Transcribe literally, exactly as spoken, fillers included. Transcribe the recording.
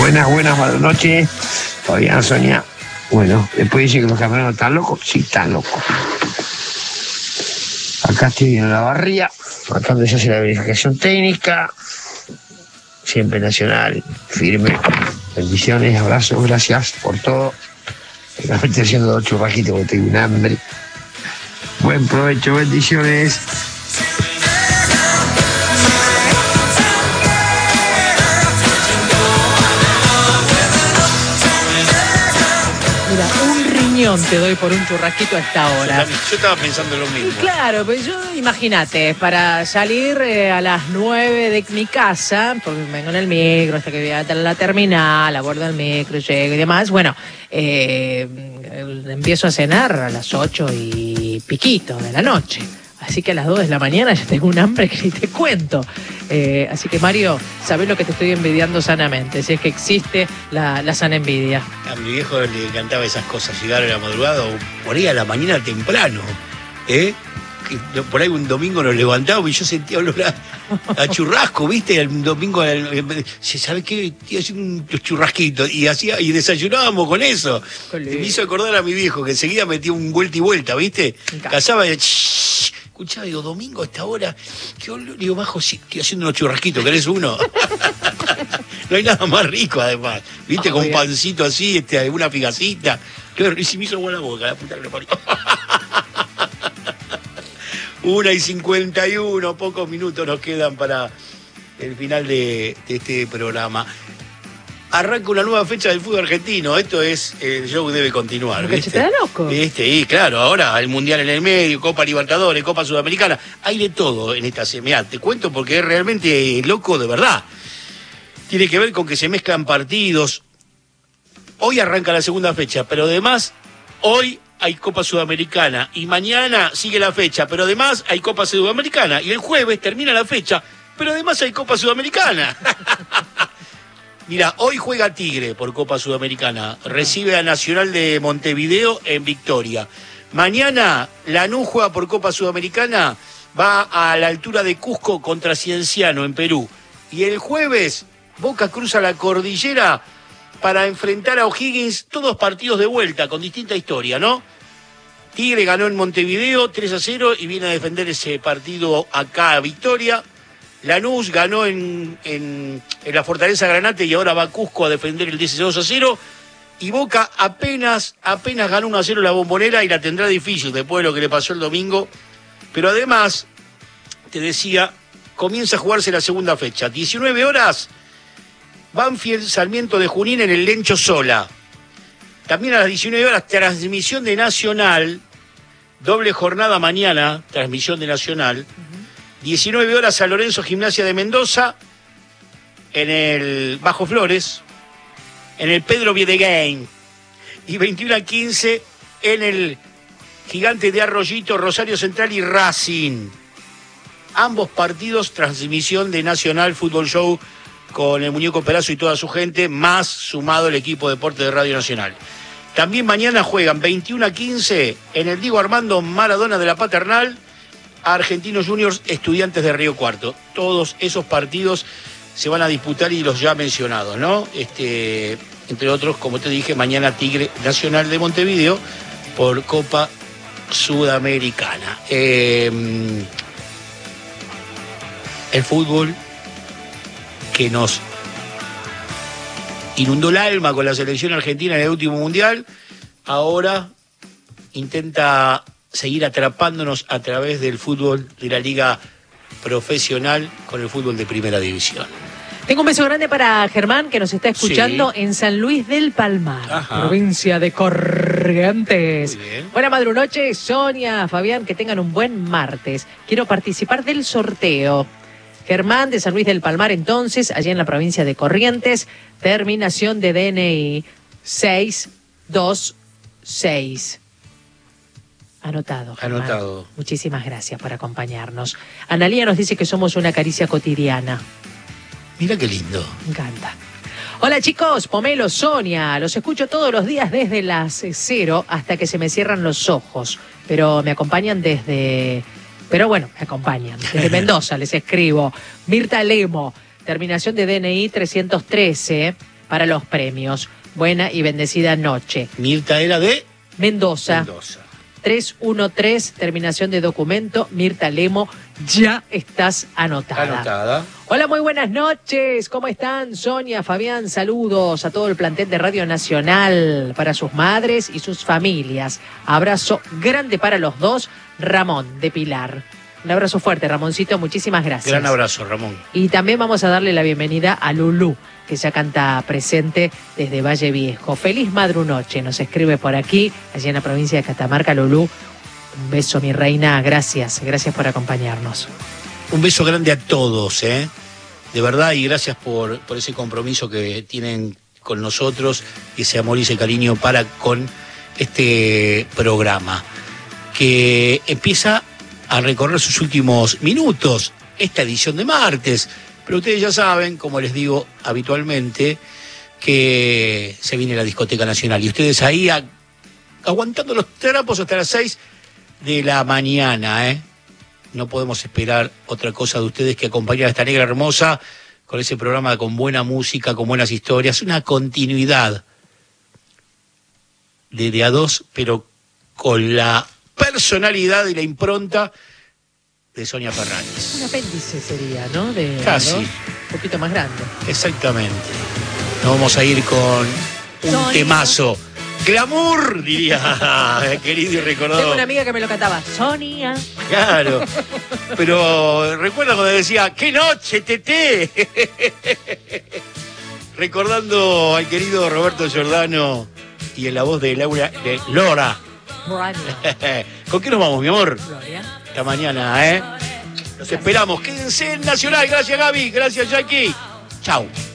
Buenas, buenas, buenas noches. Fabián, Sonia. Bueno, después dicen que los camioneros están locos. Sí, están locos. Acá estoy en la barría, acá donde se hace la verificación técnica. Siempre nacional, firme. Bendiciones, abrazos, gracias por todo. Me estoy haciendo dos churrajitos porque tengo un hambre. Buen provecho, bendiciones. Mira, un riñón te doy por un churrasquito a esta hora. Yo, yo estaba pensando lo mismo. Claro, pues yo, imagínate, para salir eh, a las nueve de mi casa, porque vengo en el micro hasta que voy a la terminal, abordo el micro, llego y demás, bueno, eh, empiezo a cenar a las ocho y piquito de la noche. Así que a las dos de la mañana ya tengo un hambre que ni te cuento. Eh, así que, Mario, sabés lo que te estoy envidiando sanamente, si es que existe la, la sana envidia. A mi viejo le encantaba esas cosas, llegar a la madrugada o por ahí a la mañana temprano. ¿eh? Que por ahí un domingo nos levantábamos y yo sentía olor a, a churrasco, ¿viste? El domingo, ¿sabes qué? Estoy haciendo unos churrasquitos y, hacía, y desayunábamos con eso. Y me hizo acordar a mi viejo que enseguida metía un vuelta y vuelta, ¿viste? Cazaba y escuchaba, digo, domingo a esta hora, ¿qué olor? Digo, bajo, sí, estoy haciendo unos churrasquitos, ¿querés uno? No hay nada más rico, además, ¿viste? Oh, con un pancito así, este, una figacita. Y se me hizo buena boca, la puta que le parió. Una y cincuenta y uno, pocos minutos nos quedan para el final de, de este programa. Arranca una nueva fecha del fútbol argentino. Esto es, el show debe continuar. ¿Qué te da loco? ¿Viste? Y claro, ahora el Mundial en el medio, Copa Libertadores, Copa Sudamericana. Hay de todo en esta semana. Te cuento porque es realmente loco de verdad. Tiene que ver con que se mezclan partidos. Hoy arranca la segunda fecha, pero además, hoy hay Copa Sudamericana. Y mañana sigue la fecha, pero además hay Copa Sudamericana. Y el jueves termina la fecha, pero además hay Copa Sudamericana. Mira, hoy juega Tigre por Copa Sudamericana, recibe a Nacional de Montevideo en Victoria. Mañana Lanús juega por Copa Sudamericana, va a la altura de Cusco contra Cienciano en Perú. Y el jueves Boca cruza la cordillera para enfrentar a O'Higgins, todos partidos de vuelta con distinta historia, ¿no? Tigre ganó en Montevideo tres a cero y viene a defender ese partido acá a Victoria. Lanús ganó en, en, en la Fortaleza Granate y ahora va a Cusco a defender el dieciséis a cero. Y Boca apenas, apenas ganó uno a cero la Bombonera y la tendrá difícil después de lo que le pasó el domingo. Pero además, te decía, comienza a jugarse la segunda fecha. diecinueve horas, Banfield Sarmiento de Junín en el Lencho Sola. También a las diecinueve horas, transmisión de Nacional. Doble jornada mañana, transmisión de Nacional. diecinueve horas San Lorenzo Gimnasia de Mendoza, en el Bajo Flores, en el Pedro Viedegain, y veintiuno a quince en el Gigante de Arroyito, Rosario Central y Racing. Ambos partidos, transmisión de Nacional Fútbol Show con el Muñeco Perazo y toda su gente, más sumado el equipo de deporte de Radio Nacional. También mañana juegan veintiuno a quince en el Diego Armando Maradona de la Paternal, Argentinos Juniors, Estudiantes de Río Cuarto. Todos esos partidos se van a disputar y los ya mencionados, ¿no? Este, entre otros, como te dije, mañana Tigre Nacional de Montevideo por Copa Sudamericana. Eh, el fútbol que nos inundó el alma con la selección argentina en el último mundial, ahora intenta seguir atrapándonos a través del fútbol de la liga profesional con el fútbol de primera división. Tengo un beso grande para Germán, que nos está escuchando sí. en San Luis del Palmar, Ajá. provincia de Corrientes. Muy bien. Buena madrunoche, Sonia, Fabián, que tengan un buen martes. Quiero participar del sorteo. Germán de San Luis del Palmar, entonces, allá en la provincia de Corrientes, terminación de D N I seis dos seis. Anotado, Germán. Anotado. Muchísimas gracias por acompañarnos. Analía nos dice que somos una caricia cotidiana. Mira qué lindo. Me encanta. Hola chicos, Pomelo, Sonia, los escucho todos los días desde las cero hasta que se me cierran los ojos, pero me acompañan desde... Pero bueno, me acompañan. Desde Mendoza les escribo. Mirta Lemo, terminación de D N I trescientos trece. para los premios. Buena y bendecida noche. Mirta era de Mendoza. Mendoza. tres uno tres, terminación de documento, Mirta Lemo, ya estás anotada. Anotada. Hola, muy buenas noches, ¿cómo están? Sonia, Fabián, saludos a todo el plantel de Radio Nacional, para sus madres y sus familias. Abrazo grande para los dos, Ramón de Pilar. Un abrazo fuerte, Ramoncito, muchísimas gracias. Gran abrazo, Ramón. Y también vamos a darle la bienvenida a Lulú, que ya canta presente desde Valle Viejo. Feliz madrunoche, nos escribe por aquí, allí en la provincia de Catamarca, Lulú. Un beso, mi reina, gracias, gracias por acompañarnos. Un beso grande a todos, ¿eh? De verdad, y gracias por, por ese compromiso que tienen con nosotros, ese amor y ese cariño para con este programa, que empieza a recorrer sus últimos minutos, esta edición de martes. Pero ustedes ya saben, como les digo habitualmente, que se viene la Discoteca Nacional. Y ustedes ahí a, aguantando los trapos hasta las seis de la mañana, ¿eh? No podemos esperar otra cosa de ustedes que acompañar a esta negra hermosa con ese programa con buena música, con buenas historias, una continuidad de de a dos, pero con la personalidad y la impronta de Sonia Fernández. Un apéndice sería, ¿no? De, Casi. ¿no? Un poquito más grande. Exactamente. Nos vamos a ir con un Sonia. temazo. Glamour, diría, querido y recordado. Tengo una amiga que me lo cantaba. Sonia. Claro. Pero recuerda cuando decía, ¡qué noche, Teté! Recordando al querido Roberto Giordano y en la voz de Laura, de Lora. ¿Con qué nos vamos, mi amor? Gloria. Esta mañana, ¿eh? Los esperamos. Quédense en Nacional. Gracias, Gaby. Gracias, Jackie. Chau.